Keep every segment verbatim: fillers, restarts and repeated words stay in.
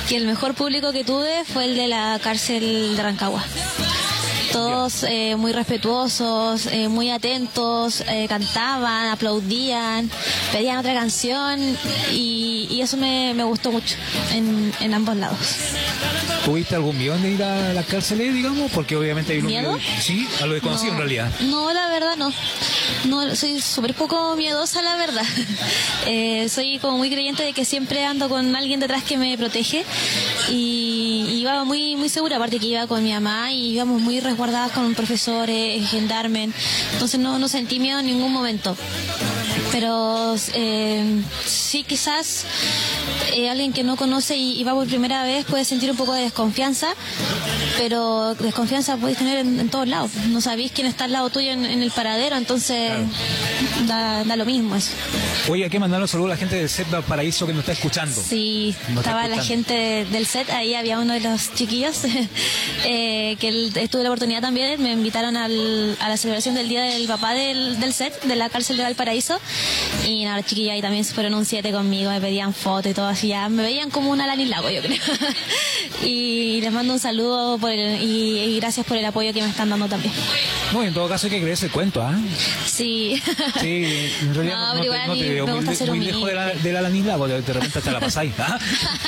que el mejor público que tuve fue el de la cárcel de Rancagua. Todos eh, muy respetuosos, eh, muy atentos, eh, cantaban, aplaudían, pedían otra canción y, y eso me, me gustó mucho en, en ambos lados. ¿Tuviste algún miedo de ir a las cárceles, digamos? Porque obviamente hay un ¿Miedo? miedo. Sí, a lo desconocido No, en realidad. No, la verdad no. No, soy súper poco miedosa, la verdad. Eh, soy como muy creyente de que siempre ando con alguien detrás que me protege y, y iba muy muy segura, aparte que iba con mi mamá y íbamos muy resguardadas con profesores, gendarmes, entonces no, no sentí miedo en ningún momento. Pero eh, sí, quizás eh, alguien que no conoce y, y va por primera vez puede sentir un poco de desconfianza, pero desconfianza podéis tener en, en todos lados. No sabéis quién está al lado tuyo en, en el paradero, entonces claro. da, da lo mismo eso. Oye, hay que mandarle un saludo a la gente del set Valparaíso que nos está escuchando. Sí, nos estaba está la gente del set, ahí había uno de los chiquillos eh, que el, tuve la oportunidad también, me invitaron al, a la celebración del Día del Papá del, del set, de la cárcel de Valparaíso, y nada, los chiquillos ahí también se fueron un siete conmigo, me pedían fotos y todo así, ya me veían como una Lani Lago, yo creo. Y les mando un saludo por el, y, y gracias por el apoyo que me están dando también. No, en todo caso hay que creerse el cuento, ¿ah? ¿eh? Sí. Sí, en realidad no, no, pero no, igual te, no te a mí veo me muy, gusta ser muy humilde. lejos de la, de la Lanisla, porque de repente hasta la pasáis, ¿ah?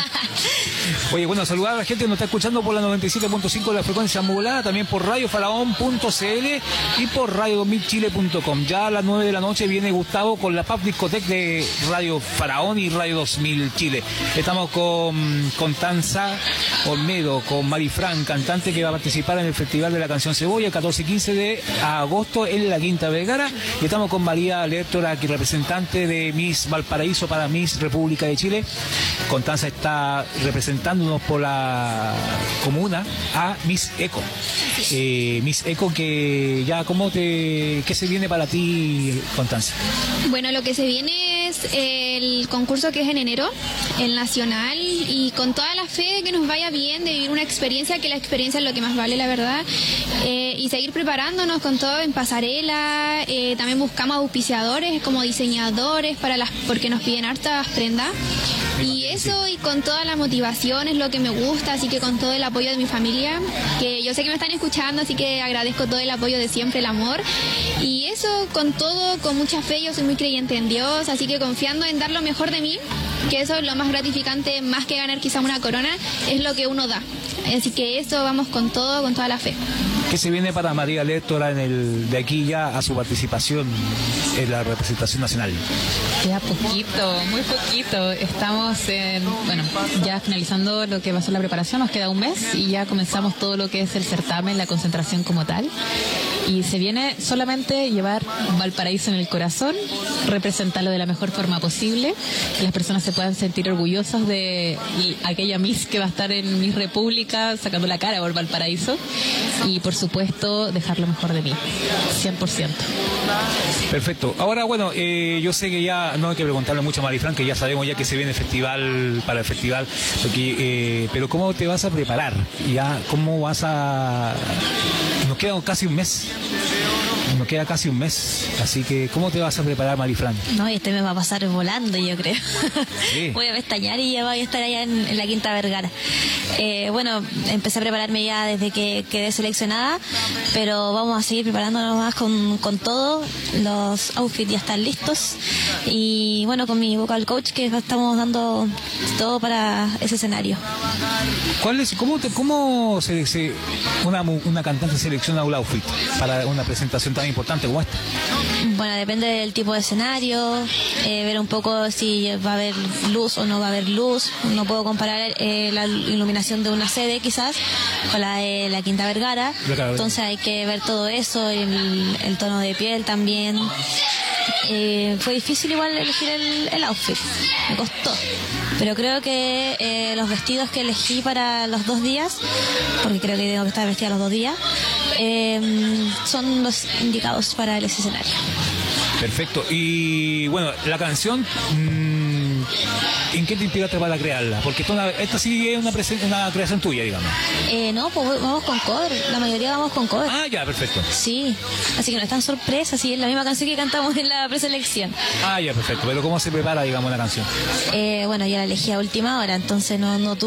Oye, bueno, saludar a la gente que nos está escuchando por la noventa y siete punto cinco de la frecuencia modulada, también por radio faraón punto c l y por radio dos mil chile punto com. Ya a las nueve de la noche viene Gustavo con la Pub Discotec de Radio Faraón y Radio dos mil Chile. Estamos con Constanza Olmedo, con Marifran, cantante que va a participar en el Festival de la Canción Cebolla el catorce y quince de agosto en la Quinta Vergara. Y estamos con María Lertora, aquí representante de Miss Valparaíso para Miss República de Chile. Constanza está representándonos por la comuna a Miss Eco. Eh, Miss Eco, que ya, ¿cómo te, qué se viene para ti, Constanza? Bueno, lo que se viene es el concurso que es en enero, el nacional, y con toda la fe de que nos vaya bien, de vivir una experiencia, que la experiencia es lo que más vale, la verdad, eh, y seguir preparándonos con todo en pasarela. Eh, también buscamos auspiciadores como diseñadores para las, porque nos piden hartas prendas. Y eso, y con toda la motivación, es lo que me gusta, así que con todo el apoyo de mi familia, que yo sé que me están escuchando, así que agradezco todo el apoyo de siempre, el amor. Y eso, con todo, con mucha fe, yo soy muy creyente en Dios, así que confiando en dar lo mejor de mí, que eso es lo más gratificante, más que ganar quizá una corona, es lo que uno da. Así que eso, vamos con todo, con toda la fe. ¿Qué se viene para María Lertora en el, de aquí ya a su participación en la representación nacional? Ya poquito, muy poquito. Estamos en, bueno, ya finalizando lo que va a ser la preparación, nos queda un mes y ya comenzamos todo lo que es el certamen, la concentración como tal. Y se viene solamente llevar Valparaíso en el corazón, representarlo de la mejor forma posible, que las personas se puedan sentir orgullosas de aquella Miss que va a estar en Miss República sacando la cara por Valparaíso, y por supuesto dejar lo mejor de mí, cien por ciento. Perfecto. Ahora, bueno, eh, yo sé que ya no hay que preguntarle mucho a Marifran, que ya sabemos ya que se viene el festival, para el festival, porque, eh, pero ¿cómo te vas a preparar? Ya, ¿cómo vas a...? Nos queda casi un mes. Nos queda casi un mes, así que ¿cómo te vas a preparar, Marifran? No, este me va a pasar volando, yo creo. Sí. Voy a pestañear y ya voy a estar allá en, en la Quinta Vergara. Eh, bueno, empecé a prepararme ya desde que quedé seleccionada, pero vamos a seguir preparándonos más con, con todo. Los outfits ya están listos y bueno, con mi vocal coach que estamos dando todo para ese escenario. ¿Cuál es, cómo te, cómo se, se, una, una cantante selecciona un outfit para una presentación tan importante como esta? Bueno, depende del tipo de escenario, eh, ver un poco si va a haber luz o no va a haber luz. No puedo comparar eh, la iluminación de una sede quizás con la de la Quinta Vergara, entonces hay que ver todo eso, el, el tono de piel también. Eh, fue difícil igual elegir el, el outfit, me costó, pero creo que eh, los vestidos que elegí para los dos días, porque creo que tengo que estar vestida los dos días, eh, son los indicados para el escenario. Perfecto. Y bueno, la canción, mmm, ¿en qué te inspiraste para crearla? Porque esta, esta sí es una, una creación tuya, digamos. Eh, no, pues vamos con cover. La mayoría vamos con cover. Ah, ya, perfecto. Sí, así que no es tan sorpresa, sí, es la misma canción que cantamos en la preselección. Ah, ya, perfecto. Pero ¿cómo se prepara, digamos, la canción? Eh, bueno, yo la elegí a última hora, entonces no, no